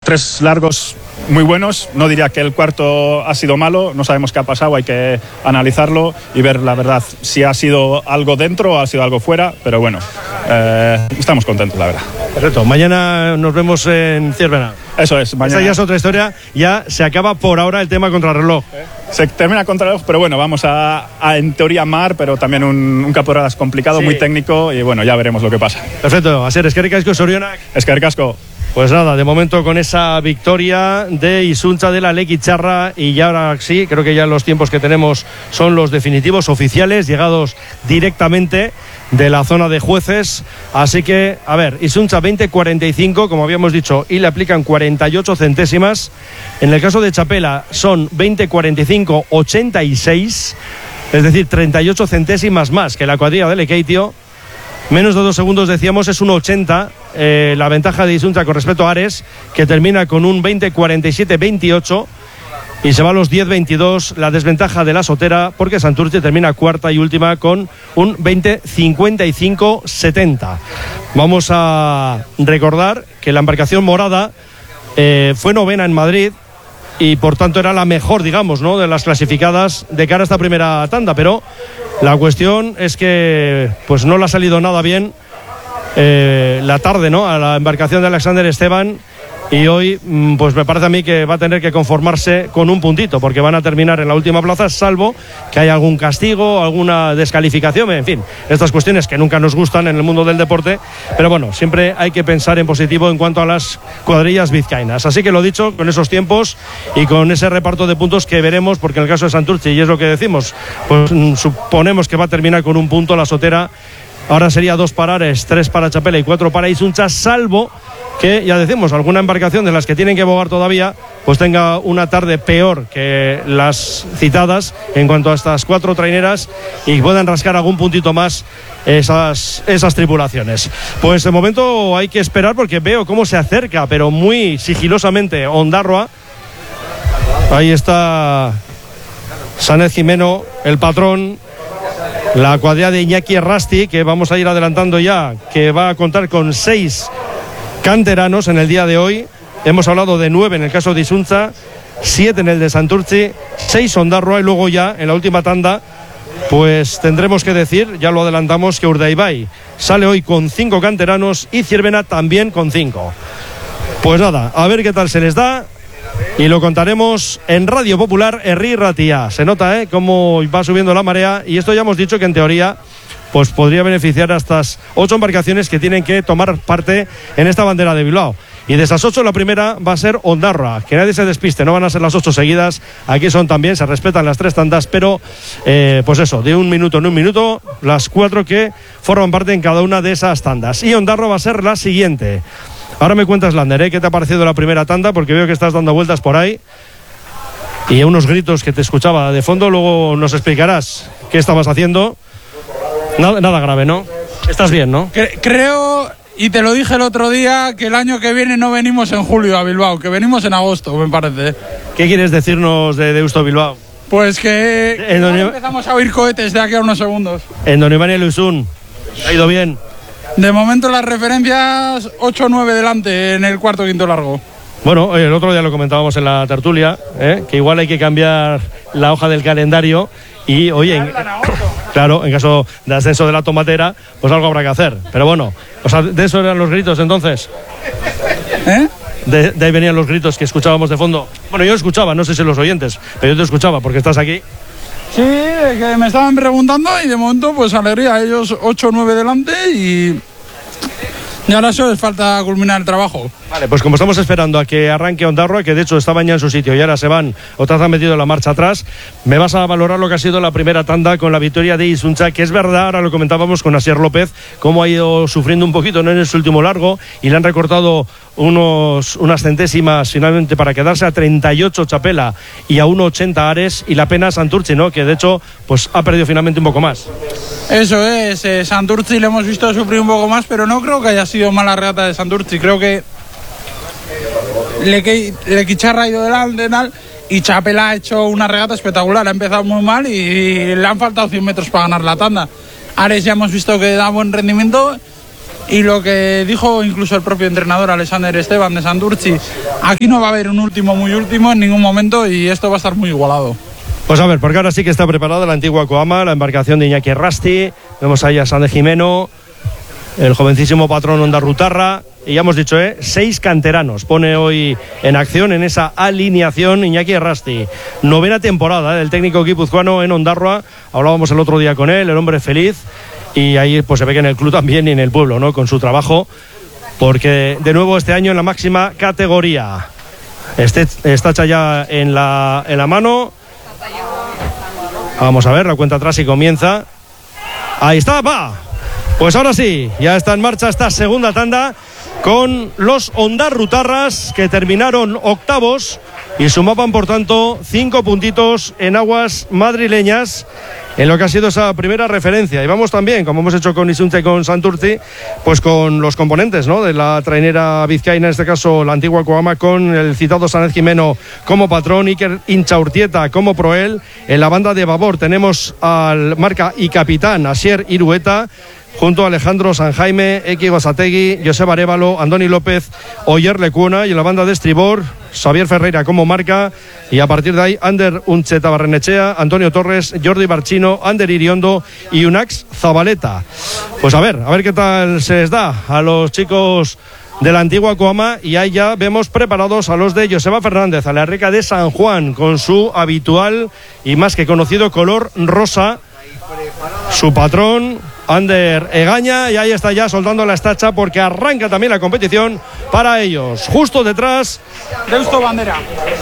3 largos muy buenos. No diría que el cuarto ha sido malo, no sabemos qué ha pasado, hay que analizarlo y ver la verdad si ha sido algo dentro o ha sido algo fuera, pero bueno, estamos contentos, la verdad. Perfecto, mañana nos vemos en Ciervena. Eso es, mañana. Esa ya es otra historia, ya se acaba por ahora el tema contrarreloj. Se termina contrarreloj, pero bueno, vamos a en teoría mar, pero también un caporadas complicado, sí, muy técnico, y bueno, ya veremos lo que pasa. Perfecto, Asier, eskerrik asko zorionak. Eskerrik asko. Pues nada, de momento con esa victoria de Isuntza de la Lequicharra, y ya ahora sí, creo que ya los tiempos que tenemos son los definitivos, oficiales, llegados directamente de la zona de jueces. Así que, a ver, Isuntza 20.45, como habíamos dicho, y le aplican 48 centésimas. En el caso de Txapela son 20.45.86, es decir, 38 centésimas más que la cuadrilla de Lekeitio. Menos de 2 segundos, decíamos, es un 80 la ventaja de Isuntza con respecto a Ares, que termina con un 20.47.28 y se va a los 10.22 la desventaja de la Sotera, porque Santurce termina cuarta y última con un 20.55.70. Vamos a recordar que la embarcación morada fue novena en Madrid y por tanto era la mejor, digamos, ¿no?, de las clasificadas de cara a esta primera tanda, pero la cuestión es que pues no le ha salido nada bien la tarde, ¿no?, a la embarcación de Alexander Esteban, y hoy pues me parece a mí que va a tener que conformarse con un puntito, porque van a terminar en la última plaza, salvo que haya algún castigo, alguna descalificación, en fin, estas cuestiones que nunca nos gustan en el mundo del deporte, pero bueno, siempre hay que pensar en positivo en cuanto a las cuadrillas vizcaínas. Así que lo dicho, con esos tiempos y con ese reparto de puntos que veremos, porque en el caso de Santurce, y es lo que decimos, pues suponemos que va a terminar con un punto la Sotera. Ahora sería 2 para Ares, 3 para Txapela y 4 para Isuntza, salvo que, ya decimos, alguna embarcación de las que tienen que bogar todavía pues tenga una tarde peor que las citadas en cuanto a estas 4 traineras y puedan rascar algún puntito más esas tripulaciones. Pues de momento hay que esperar, porque veo cómo se acerca, pero muy sigilosamente, Ondarroa. Ahí está Sánchez Jimeno, el patrón. La cuadrilla de Iñaki Errasti, que vamos a ir adelantando ya, que va a contar con 6 canteranos en el día de hoy. Hemos hablado de 9 en el caso de Isuntza, 7 en el de Santurce, 6 Ondarroa, y luego ya en la última tanda pues tendremos que decir, ya lo adelantamos, que Urdaibai sale hoy con 5 canteranos y Ciervena también con 5. Pues nada, a ver qué tal se les da, y lo contaremos en Radio Popular Herri Ratia. Se nota cómo va subiendo la marea, y esto ya hemos dicho que en teoría pues podría beneficiar a estas 8 embarcaciones que tienen que tomar parte en esta bandera de Bilbao. Y de esas 8 la primera va a ser Ondarroa. Que nadie se despiste, no van a ser las 8 seguidas. Aquí son también, se respetan las 3 tandas, pero pues eso, de un minuto en un minuto, las 4 que forman parte en cada una de esas tandas. Y Ondarroa va a ser la siguiente. Ahora me cuentas, Lander, ¿qué te ha parecido la primera tanda? Porque veo que estás dando vueltas por ahí y unos gritos que te escuchaba de fondo. Luego nos explicarás qué estabas haciendo. Nada grave, ¿no? Estás bien, ¿no? Creo, y te lo dije el otro día, que el año que viene no venimos en julio a Bilbao, que venimos en agosto, me parece. ¿Qué quieres decirnos de Deusto Bilbao? Pues que empezamos a oír cohetes de aquí a unos segundos. En Don Iván y Luisun, ¿ha ido bien? De momento las referencias 8-9 delante en el cuarto quinto largo. Bueno, el otro día lo comentábamos en la tertulia, que igual hay que cambiar la hoja del calendario y, oye, claro, en caso de ascenso de la tomatera, pues algo habrá que hacer. Pero bueno, o sea, ¿de eso eran los gritos entonces? De ahí venían los gritos que escuchábamos de fondo. Bueno, yo escuchaba, no sé si los oyentes, pero yo te escuchaba porque estás aquí. Sí, que me estaban preguntando y de momento pues alegría, ellos 8-9 delante y ahora solo les falta culminar el trabajo. Vale, pues como estamos esperando a que arranque Ondarroa, que de hecho estaba ya en su sitio y ahora se van, otras han metido la marcha atrás, me vas a valorar lo que ha sido la primera tanda con la victoria de Isuntza, que es verdad, ahora lo comentábamos con Asier López, cómo ha ido sufriendo un poquito, ¿no?, en su último largo, y le han recortado unas centésimas finalmente para quedarse a 38 Txapela y a 1,80 Ares, y la pena Santurce, ¿no?, que de hecho pues ha perdido finalmente un poco más. Eso es, Santurce le hemos visto sufrir un poco más, pero no creo que haya sido mala regata de Santurce, creo que Lequicharra ha ido delante y Txapela ha hecho una regata espectacular, ha empezado muy mal y le han faltado 100 metros para ganar la tanda. Ares ya hemos visto que da buen rendimiento Y lo que dijo incluso el propio entrenador Alexander Esteban de Santurtzi, aquí no va a haber un último muy último en ningún momento y esto va a estar muy igualado. Pues a ver, porque ahora sí que está preparada la antigua Coama, la embarcación de Iñaki Errasti. Vemos ahí a San de Jimeno, el jovencísimo patrón Ondarrutarra. Y ya hemos dicho, 6 canteranos pone hoy en acción en esa alineación Iñaki Errasti. 9ª temporada del técnico guipuzcoano en Ondarroa. Hablábamos el otro día con él, el hombre feliz. Y ahí pues se ve que en el club también y en el pueblo, ¿no? Con su trabajo. Porque de nuevo este año en la máxima categoría. Está hecha ya en la mano. Vamos a ver, la cuenta atrás y comienza. Ahí está, va. Pues ahora sí, ya está en marcha esta segunda tanda con los Ondarrutarras, que terminaron octavos y sumaban por tanto 5 puntitos en aguas madrileñas en lo que ha sido esa primera referencia. Y vamos también, como hemos hecho con Isunta y con Santurtzi, pues con los componentes, ¿no?, de la trainera vizcaína, en este caso la antigua Coama, con el citado Sánchez Jimeno como patrón, Iker Inchaurtieta como proel. En la banda de babor tenemos al marca y capitán Asier Irueta, junto a Alejandro San Jaime, Eki Gosategui, Josep Arévalo, Andoni López, Oyer Lecuna, y en la banda de estribor Xavier Ferreira como marca, y a partir de ahí Ander Uncheta Barrenechea, Antonio Torres, Jordi Barchino, Ander Iriondo y Unax Zabaleta. Pues a ver qué tal se les da a los chicos de la antigua Coama, y ahí ya vemos preparados a los de Joseba Fernández, a la Rica de San Juan, con su habitual y más que conocido color rosa, su patrón Ander Egaña, y ahí está ya soltando la estacha porque arranca también la competición para ellos. Justo detrás Deusto Bandera.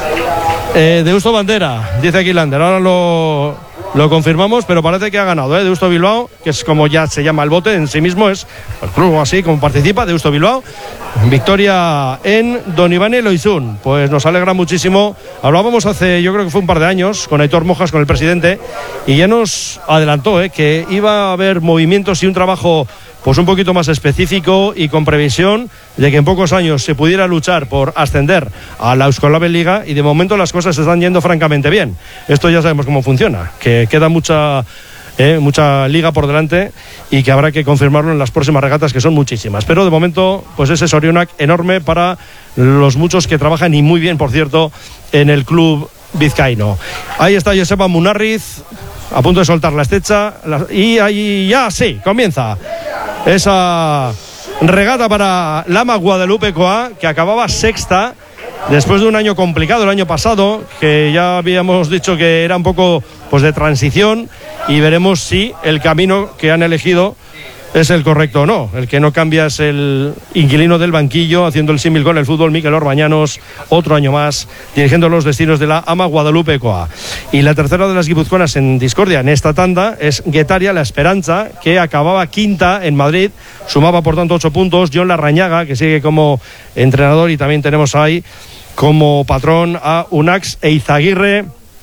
Deusto Bandera, dice aquí Lander. Ahora lo confirmamos, pero parece que ha ganado, Deusto Bilbao, que es como ya se llama el bote en sí mismo, es el club así como participa, Deusto Bilbao. Victoria en Don Iván Eloizún. Pues nos alegra muchísimo. Hablábamos hace, yo creo que fue un par de años, con Aitor Mojas, con el presidente, y ya nos adelantó que iba a haber movimientos y un trabajo pues un poquito más específico y con previsión de que en pocos años se pudiera luchar por ascender a la Euskolabel Liga, y de momento las cosas se están yendo francamente bien. Esto ya sabemos cómo funciona, que queda mucha liga por delante y que habrá que confirmarlo en las próximas regatas, que son muchísimas, pero de momento pues ese sorionak enorme para los muchos que trabajan, y muy bien, por cierto, en el club vizcaíno. Ahí está Joseba Munarriz a punto de soltar la estecha, y ahí ya sí, comienza esa regata para Lama Guadalupe Coa, que acababa sexta después de un año complicado el año pasado, que ya habíamos dicho que era un poco pues de transición, y veremos si el camino que han elegido es el correcto o no. El que no cambia es el inquilino del banquillo, haciendo el símil con el fútbol, Mikel Orbañanos, otro año más dirigiendo los destinos de la Ama Guadalupe Coa. Y la tercera de las guipuzcoanas en discordia en esta tanda es Guetaria La Esperanza, que acababa quinta en Madrid, sumaba por tanto 8 puntos. John Larrañaga, que sigue como entrenador, y también tenemos ahí como patrón a Unax Eizaguirre,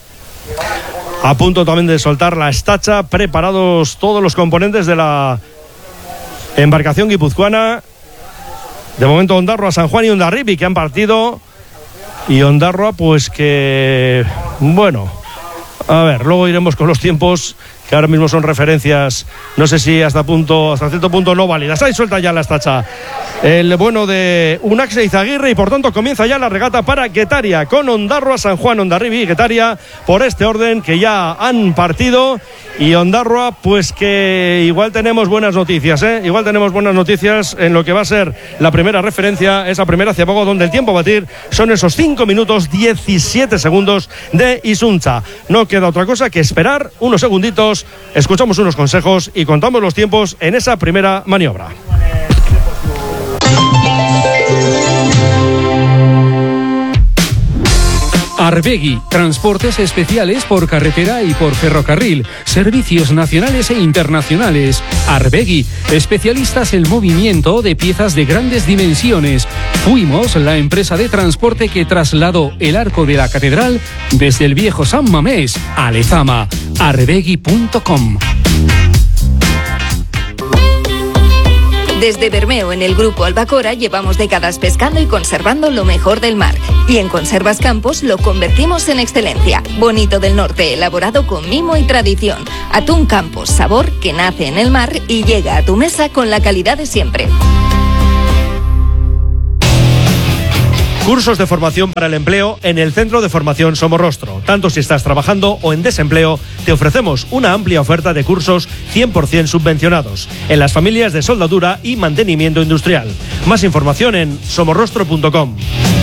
a punto también de soltar la estacha. Preparados todos los componentes de la embarcación guipuzcoana. De momento Ondarroa, San Juan y Hondarribi, que han partido, y Ondarroa pues que, bueno, a ver, luego iremos con los tiempos, que ahora mismo son referencias, no sé si hasta cierto punto no válidas. Ahí suelta ya la estacha el bueno de Unax Eizaguirre, y por tanto comienza ya la regata para Guetaria, con Ondarroa, San Juan, Hondarribi y Guetaria, por este orden, que ya han partido. Y Ondarroa, pues que igual tenemos buenas noticias, igual tenemos buenas noticias en lo que va a ser la primera referencia, esa primera ciabogo, donde el tiempo a batir son esos 5 minutos 17 segundos de Isunza. No queda otra cosa que esperar unos segunditos, escuchamos unos consejos y contamos los tiempos en esa primera maniobra. Arbegui, transportes especiales por carretera y por ferrocarril, servicios nacionales e internacionales. Arbegui, especialistas en movimiento de piezas de grandes dimensiones. Fuimos la empresa de transporte que trasladó el arco de la catedral desde el viejo San Mamés a Lezama. Arbegui.com. Desde Bermeo, en el Grupo Albacora, llevamos décadas pescando y conservando lo mejor del mar. Y en Conservas Campos lo convertimos en excelencia. Bonito del Norte, elaborado con mimo y tradición. Atún Campos, sabor que nace en el mar y llega a tu mesa con la calidad de siempre. Cursos de formación para el empleo en el Centro de Formación Somorrostro. Tanto si estás trabajando o en desempleo, te ofrecemos una amplia oferta de cursos 100% subvencionados en las familias de soldadura y mantenimiento industrial. Más información en somorrostro.com.